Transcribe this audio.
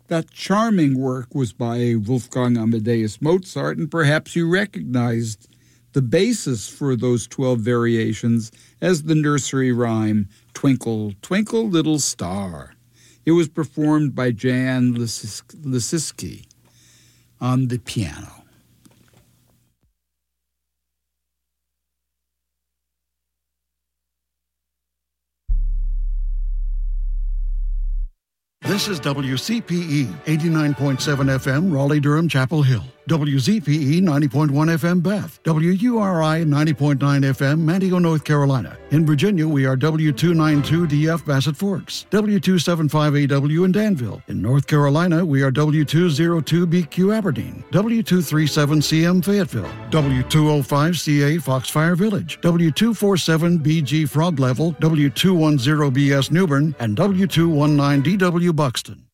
That charming work was by Wolfgang Amadeus Mozart, and perhaps you recognized the basis for those 12 variations as the nursery rhyme, Twinkle, Twinkle, Little Star. It was performed by Jan Lisiski on the piano. This is WCPE 89.7 FM, Raleigh-Durham, Chapel Hill. WZPE 90.1 FM, Beth. WURI 90.9 FM, Manteo, North Carolina. In Virginia, we are W292DF, Bassett Forks. W275AW in Danville. In North Carolina, we are W202BQ, Aberdeen. W237CM, Fayetteville. W205CA, Foxfire Village. W247BG, Frog Level. W210BS, Newbern. And W219DW, Buxton.